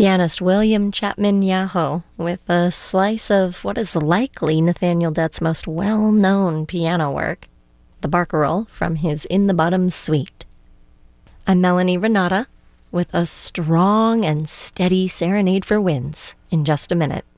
pianist William Chapman Yaho with a slice of what is likely Nathaniel Dett's most well-known piano work, the Barcarolle from his In the Bottom Suite. I'm Melanie Renata with a strong and steady serenade for winds in just a minute.